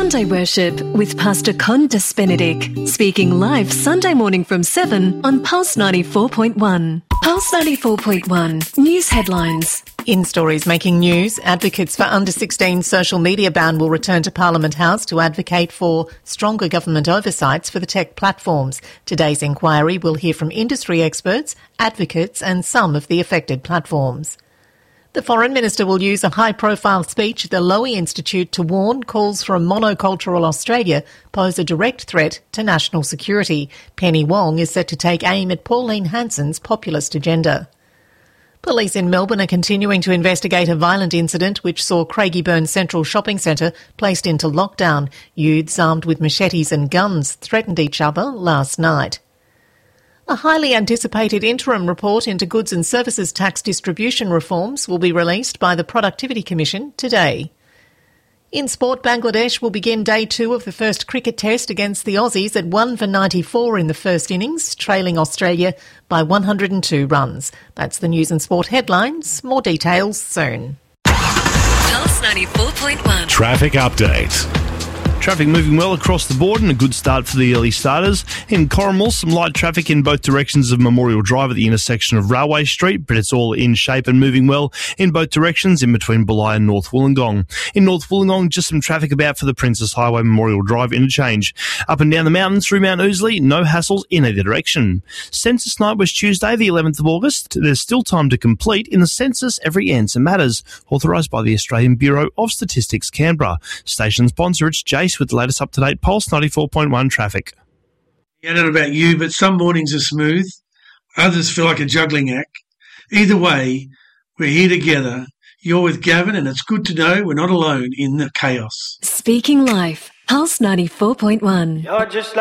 Sunday Worship with Pastor Condas Benedict, speaking live Sunday morning from 7 on Pulse 94.1. Pulse 94.1 News Headlines. In stories making news, advocates for under-16 social media ban will return to Parliament House to advocate for stronger government oversights for the tech platforms. Today's inquiry will hear from industry experts, advocates and some of the affected platforms. The Foreign Minister will use a high-profile speech at the Lowy Institute to warn calls for a monocultural Australia pose a direct threat to national security. Penny Wong is set to take aim at Pauline Hanson's populist agenda. Police in Melbourne are continuing to investigate a violent incident which saw Craigieburn Central Shopping Centre placed into lockdown. Youths armed with machetes and guns threatened each other last night. A highly anticipated interim report into goods and services tax distribution reforms will be released by the Productivity Commission today. In sport, Bangladesh will begin day 2 of the first cricket test against the Aussies at 1 for 94 in the first innings, trailing Australia by 102 runs. That's the news and sport headlines. More details soon. Pulse 94.1. Traffic update. Traffic moving well across the board and a good start for the early starters. In Corrimal, some light traffic in both directions of Memorial Drive at the intersection of Railway Street, but it's all in shape and moving well in both directions in between Bulli and North Wollongong. In North Wollongong, just some traffic about for the Princess Highway Memorial Drive interchange. Up and down the mountains through Mount Ousley, no hassles in either direction. Census night was Tuesday, the 11th of August. There's still time to complete in the census Every Answer Matters, authorised by the Australian Bureau of Statistics, Canberra. Station sponsor, it's Jace with the latest up-to-date Pulse 94.1 traffic. I don't know about you, but some mornings are smooth. Others feel like a juggling act. Either way, we're here together. You're with Gavin, and it's good to know we're not alone in the chaos. Speaking live, Pulse 94.1. You're just